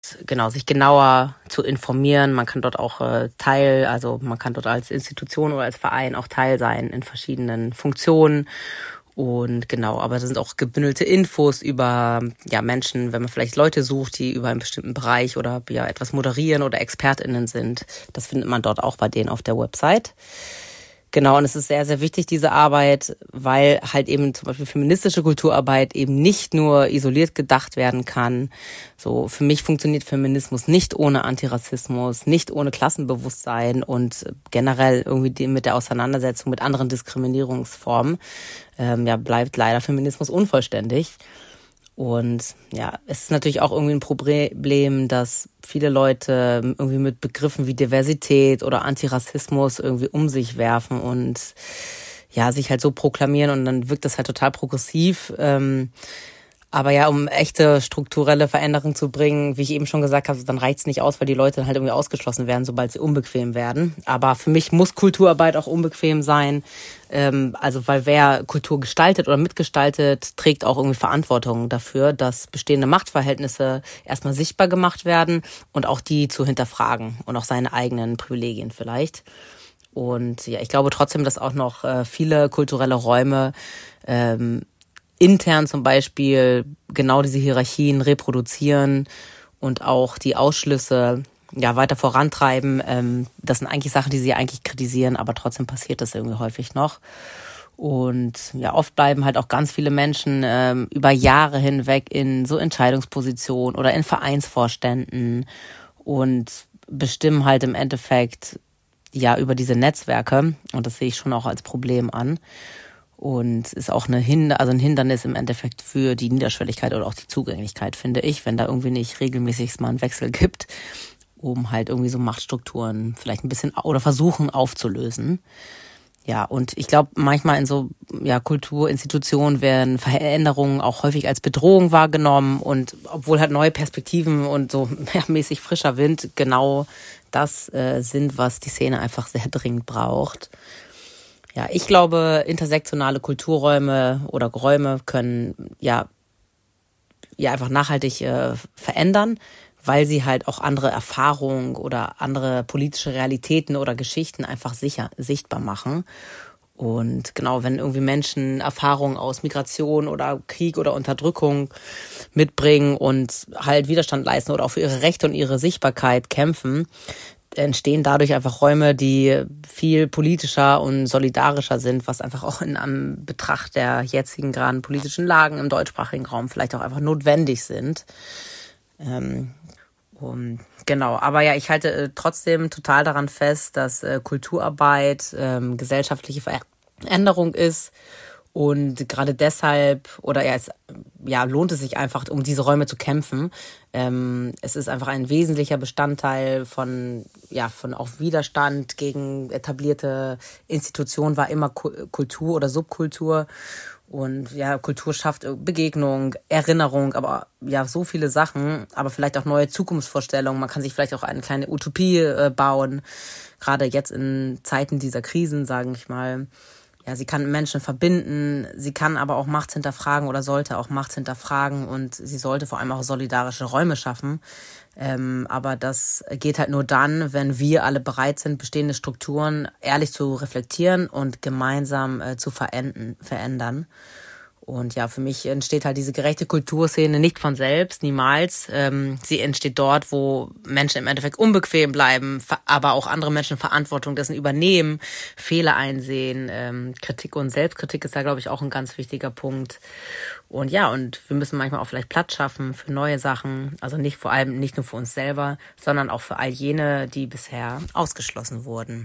genau, sich genauer zu informieren. Man kann dort auch also man kann dort als Institution oder als Verein auch Teil sein in verschiedenen Funktionen. Und genau, aber das sind auch gebündelte Infos über Menschen, wenn man vielleicht Leute sucht, die über einen bestimmten Bereich oder etwas moderieren oder ExpertInnen sind. Das findet man dort auch bei denen auf der Website. Genau, und es ist sehr, sehr wichtig, diese Arbeit, weil halt eben zum Beispiel feministische Kulturarbeit eben nicht nur isoliert gedacht werden kann. So, für mich funktioniert Feminismus nicht ohne Antirassismus, nicht ohne Klassenbewusstsein und generell irgendwie mit der Auseinandersetzung mit anderen Diskriminierungsformen, bleibt leider Feminismus unvollständig. Und ja, es ist natürlich auch irgendwie ein Problem, dass viele Leute irgendwie mit Begriffen wie Diversität oder Antirassismus irgendwie um sich werfen und sich halt so proklamieren und dann wirkt das halt total progressiv. Aber ja, um echte strukturelle Veränderungen zu bringen, wie ich eben schon gesagt habe, dann reicht's nicht aus, weil die Leute dann halt irgendwie ausgeschlossen werden, sobald sie unbequem werden. Aber für mich muss Kulturarbeit auch unbequem sein. Weil wer Kultur gestaltet oder mitgestaltet, trägt auch irgendwie Verantwortung dafür, dass bestehende Machtverhältnisse erstmal sichtbar gemacht werden und auch die zu hinterfragen und auch seine eigenen Privilegien vielleicht. Und ja, ich glaube trotzdem, dass auch noch viele kulturelle Räume intern zum Beispiel genau diese Hierarchien reproduzieren und auch die Ausschlüsse weiter vorantreiben. Das sind eigentlich Sachen, die sie eigentlich kritisieren, aber trotzdem passiert das irgendwie häufig noch. Und ja, oft bleiben halt auch ganz viele Menschen über Jahre hinweg in so Entscheidungspositionen oder in Vereinsvorständen und bestimmen halt im Endeffekt über diese Netzwerke. Und das sehe ich schon auch als Problem an. Und ist auch ein Hindernis im Endeffekt für die Niederschwelligkeit oder auch die Zugänglichkeit, finde ich, wenn da irgendwie nicht regelmäßig mal einen Wechsel gibt, um halt irgendwie so Machtstrukturen vielleicht ein bisschen oder versuchen aufzulösen. Ja, und ich glaube, manchmal in so Kulturinstitutionen werden Veränderungen auch häufig als Bedrohung wahrgenommen und obwohl halt neue Perspektiven und so mäßig frischer Wind genau das sind, was die Szene einfach sehr dringend braucht. Ja, ich glaube, intersektionale Kulturräume oder Räume können einfach nachhaltig verändern, weil sie halt auch andere Erfahrungen oder andere politische Realitäten oder Geschichten einfach sichtbar machen. Und genau, wenn irgendwie Menschen Erfahrungen aus Migration oder Krieg oder Unterdrückung mitbringen und halt Widerstand leisten oder auch für ihre Rechte und ihre Sichtbarkeit kämpfen, entstehen dadurch einfach Räume, die viel politischer und solidarischer sind, was einfach auch in Betracht der jetzigen gerade politischen Lagen im deutschsprachigen Raum vielleicht auch einfach notwendig sind. Genau, aber ja, ich halte trotzdem total daran fest, dass Kulturarbeit gesellschaftliche Veränderung ist. Und gerade deshalb, lohnt es sich einfach, um diese Räume zu kämpfen. Es ist einfach ein wesentlicher Bestandteil von auch Widerstand gegen etablierte Institutionen war immer Kultur oder Subkultur. Und ja, Kultur schafft Begegnung, Erinnerung, aber so viele Sachen, aber vielleicht auch neue Zukunftsvorstellungen. Man kann sich vielleicht auch eine kleine Utopie bauen, gerade jetzt in Zeiten dieser Krisen, sage ich mal. Ja, sie kann Menschen verbinden, sie kann aber auch Macht hinterfragen oder sollte auch Macht hinterfragen und sie sollte vor allem auch solidarische Räume schaffen. Aber das geht halt nur dann, wenn wir alle bereit sind, bestehende Strukturen ehrlich zu reflektieren und gemeinsam zu verändern. Und ja, für mich entsteht halt diese gerechte Kulturszene nicht von selbst, niemals. Sie entsteht dort, wo Menschen im Endeffekt unbequem bleiben, aber auch andere Menschen Verantwortung dessen übernehmen, Fehler einsehen. Kritik und Selbstkritik ist da, glaube ich, auch ein ganz wichtiger Punkt. Und ja, und wir müssen manchmal auch vielleicht Platz schaffen für neue Sachen. Also nicht nur für uns selber, sondern auch für all jene, die bisher ausgeschlossen wurden.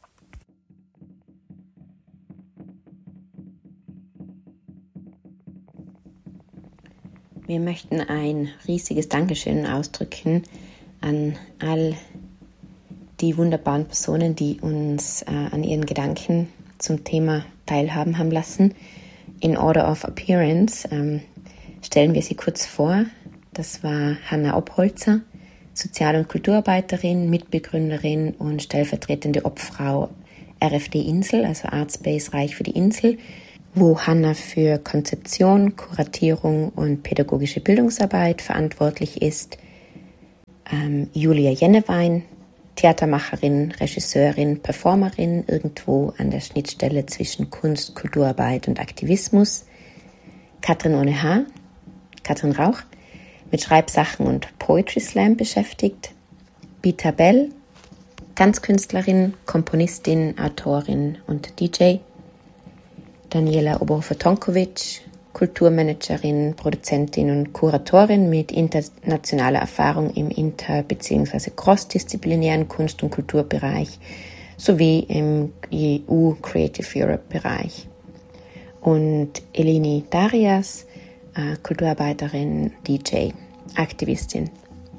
Wir möchten ein riesiges Dankeschön ausdrücken an all die wunderbaren Personen, die uns an ihren Gedanken zum Thema teilhaben haben lassen. In Order of Appearance stellen wir sie kurz vor. Das war Hanna Obholzer, Sozial- und Kulturarbeiterin, Mitbegründerin und stellvertretende Obfrau RFD Insel, also Artspace Reich für die Insel, wo Hanna für Konzeption, Kuratierung und pädagogische Bildungsarbeit verantwortlich ist. Julia Jennewein, Theatermacherin, Regisseurin, Performerin, irgendwo an der Schnittstelle zwischen Kunst, Kulturarbeit und Aktivismus. Katrin ohne H, Katrin Rauch, mit Schreibsachen und Poetry Slam beschäftigt. Bita Bell, Tanzkünstlerin, Komponistin, Autorin und DJ. Daniela Oberhofer-Tonkovic, Kulturmanagerin, Produzentin und Kuratorin mit internationaler Erfahrung im inter- bzw. crossdisziplinären Kunst- und Kulturbereich sowie im EU Creative Europe-Bereich. Und Eleni Darias, Kulturarbeiterin, DJ, Aktivistin.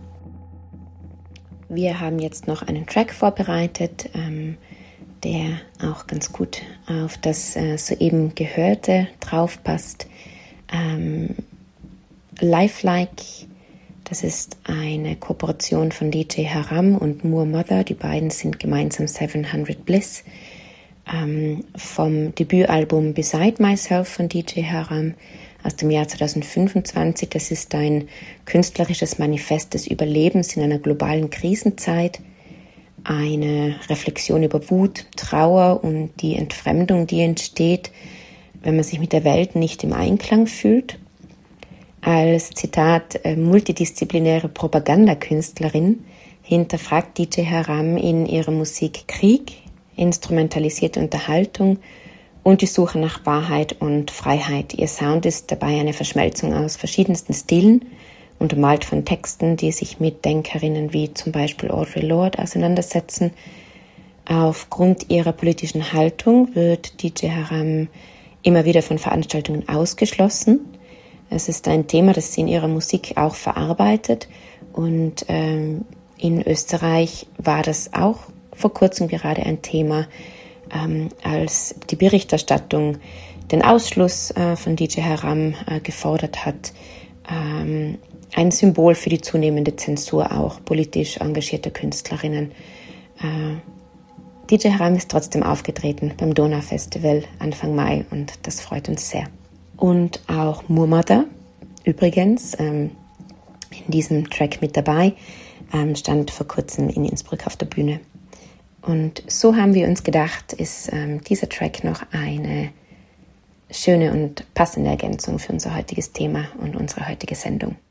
Wir haben jetzt noch einen Track vorbereitet, der auch ganz gut auf das soeben Gehörte draufpasst. Lifelike, das ist eine Kooperation von DJ Haram und Moor Mother. Die beiden sind gemeinsam 700 Bliss. Vom Debütalbum Beside Myself von DJ Haram aus dem Jahr 2025. Das ist ein künstlerisches Manifest des Überlebens in einer globalen Krisenzeit. Eine Reflexion über Wut, Trauer und die Entfremdung, die entsteht, wenn man sich mit der Welt nicht im Einklang fühlt. Als Zitat multidisziplinäre Propagandakünstlerin hinterfragt DJ Haram in ihrer Musik Krieg, instrumentalisierte Unterhaltung und die Suche nach Wahrheit und Freiheit. Ihr Sound ist dabei eine Verschmelzung aus verschiedensten Stilen, untermalt von Texten, die sich mit Denkerinnen wie zum Beispiel Audre Lorde auseinandersetzen. Aufgrund ihrer politischen Haltung wird DJ Haram immer wieder von Veranstaltungen ausgeschlossen. Es ist ein Thema, das sie in ihrer Musik auch verarbeitet. Und in Österreich war das auch vor kurzem gerade ein Thema, als die Berichterstattung den Ausschluss von DJ Haram gefordert hat. Ein Symbol für die zunehmende Zensur auch politisch engagierter Künstlerinnen. DJ Haram ist trotzdem aufgetreten beim Donau-Festival Anfang Mai und das freut uns sehr. Und auch Moor Mother, übrigens, in diesem Track mit dabei, stand vor kurzem in Innsbruck auf der Bühne. Und so haben wir uns gedacht, ist dieser Track noch eine schöne und passende Ergänzung für unser heutiges Thema und unsere heutige Sendung.